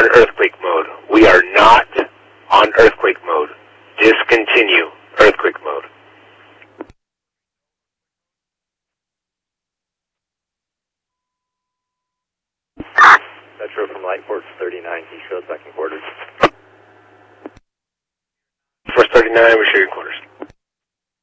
on earthquake mode. We are not on earthquake mode. Discontinue earthquake mode. Metro from Lightport 39, he shows back in quarters. Force 39, we're sharing quarters.